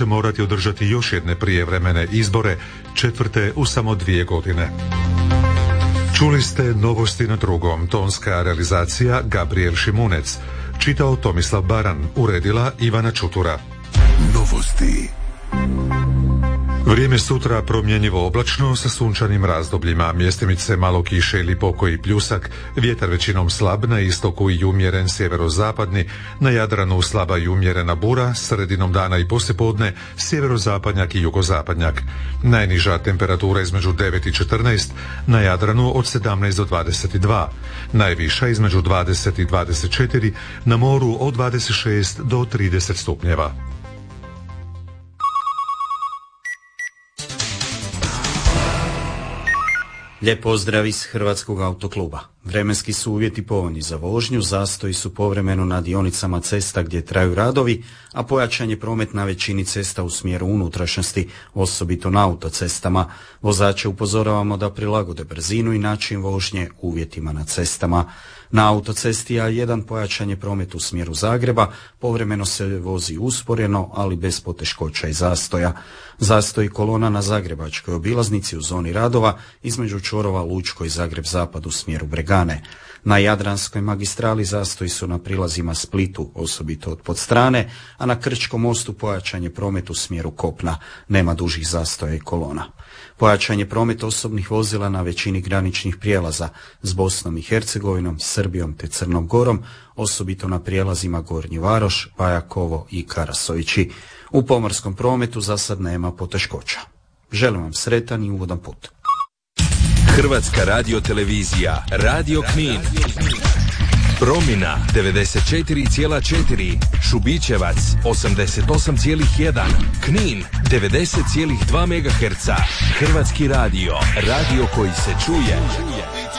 će morati održati još jedne prijevremene izbore, četvrte u samo 2 godine. Čuli ste novosti na drugom, tonska realizacija Gabriel Šimunec, čitao Tomislav Baran, uredila Ivana Čutura. Novosti. Vrijeme sutra promjenjivo oblačno sa sunčanim razdobljima, mjestimice malo kiše ili pokoji pljusak, vjetar većinom slab na istoku i umjeren sjeverozapadni, na Jadranu slaba i umjerena bura, sredinom dana i poslijepodne sjeverozapadnjak i jugozapadnjak. Najniža temperatura između 9 i 14, na Jadranu od 17 do 22, najviša između 20 i 24, na moru od 26 do 30 stupnjeva. Lijep pozdrav iz Hrvatskog autokluba. Vremenski su uvjeti povoljni za vožnju, zastoji su povremeno na dionicama cesta gdje traju radovi, a pojačan je promet na većini cesta u smjeru unutrašnjosti, osobito na autocestama. Vozače upozoravamo da prilagode brzinu i način vožnje uvjetima na cestama. Na autocesti A1 pojačan je promet u smjeru Zagreba, povremeno se vozi usporeno, ali bez poteškoća i zastoja. Zastoji kolona na Zagrebačkoj obilaznici u zoni radova između čvorova Lučko i Zagreb Zapad u smjeru Bregane. Na Jadranskoj magistrali zastoji su na prilazima Splitu, osobito od Podstrane, a na Krčkom mostu pojačan je promet u smjeru kopna. Nema dužih zastoja i kolona. Pojačan je promet osobnih vozila na većini graničnih prijelaza s Bosnom i Hercegovinom, Srbijom te Crnom Gorom, osobito na prijelazima Gornji Varoš, Bajakovo i Karasovići. U pomorskom prometu za sad nema poteškoća. Želim vam sretan i ugodan put. Hrvatska radiotelevizija, Radio Knin. Promina 94,4, Šubićevac 88,1, Knin 90,2 MHz. Hrvatski radio, radio koji se čuje.